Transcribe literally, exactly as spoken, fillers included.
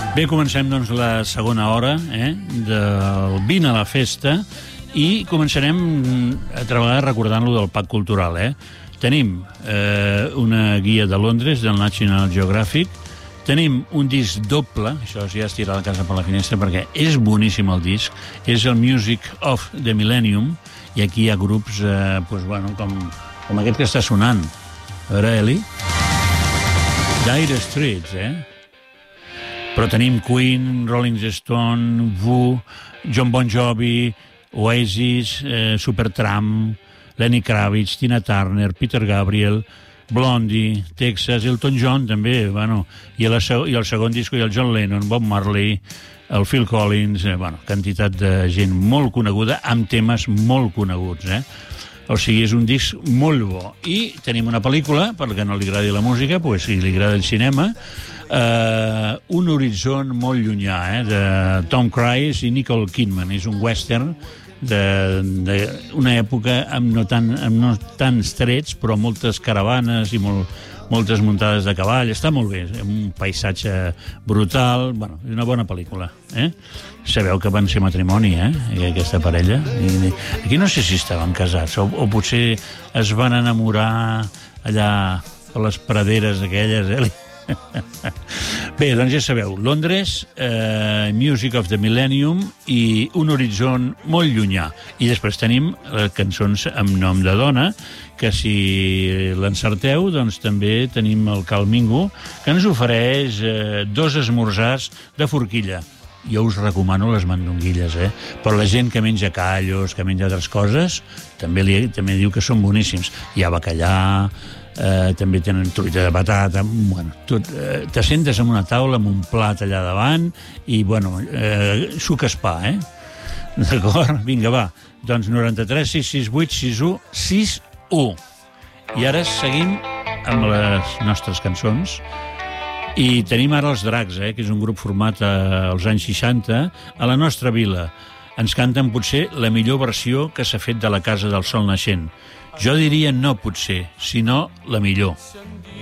Bé, comencem doncs la segona hora eh, del Vine a la Festa i començarem a treballar recordant-lo del Pack Cultural. Eh? Tenim eh, una guia de Londres del National Geographic, tenim un disc doble, això ja es tira la casa per la finestra perquè és boníssim el disc, és el Music of the Millennium, i aquí hi ha grups eh, doncs, bueno, com, com aquest que està sonant. A veure, Eli? Dire Straits, eh? Però tenim Queen, Rolling Stone, Who, John Bon Jovi, Oasis, eh, Supertramp, Lenny Kravitz, Tina Turner, Peter Gabriel, Blondie, Texas, Elton John també, bueno, i, la, i el segon disco i el John Lennon, Bob Marley, el Phil Collins, eh, bueno, quantitat de gent molt coneguda amb temes molt coneguts, eh? O sigui, és un disc molt bo. I tenim una pel·lícula, perquè no li agradi la música, pues, si li agrada el cinema, eh, Un horitzó molt llunyà, eh, de Tom Cruise i Nicole Kidman. És un western d'una època amb no, tan, amb no tants trets, però moltes caravanes i molt, moltes muntades de cavall. Està molt bé, un paisatge brutal. Bueno, és una bona pel·lícula. Eh? Sabeu que van ser matrimoni, eh? Aquesta parella. I aquí no sé si estaven casats, o, o potser es van enamorar allà a les praderes aquelles, eh? Bé, doncs ja sabeu, Londres, eh, Music of the Millennium i Un horitzó molt llunyà. I després tenim eh, cançons amb nom de dona, que si l'encerteu, doncs també tenim el Calmingo, que ens ofereix eh, dos esmorzars de forquilla. Jo us recomano les mandonguilles, eh? Però la gent que menja callos, que menja altres coses, també, li, també diu que són boníssims. Hi ha bacallà, eh, també tenen truita de patata, bueno, tot, eh, t'assentes en una taula amb un plat allà davant i, bueno, eh, suc espà, eh? D'acord? Vinga, va. Doncs noranta-tres sis sis vuit sis u sis u. I ara seguim amb les nostres cançons. I tenim ara els Dracs, eh, que és un grup format als anys seixanta a la nostra vila. Ens canten potser la millor versió que s'ha fet de La casa del sol naixent. Jo diria no potser, sinó la millor.